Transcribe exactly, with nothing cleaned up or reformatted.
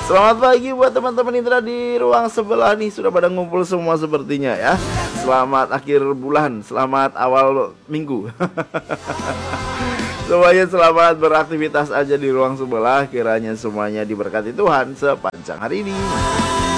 Selamat pagi buat teman-teman Indra di ruang sebelah nih. Sudah pada ngumpul semua sepertinya ya. Selamat akhir bulan, selamat awal minggu. Semuanya selamat beraktivitas aja di ruang sebelah. Kiranya semuanya diberkati Tuhan sepanjang hari ini.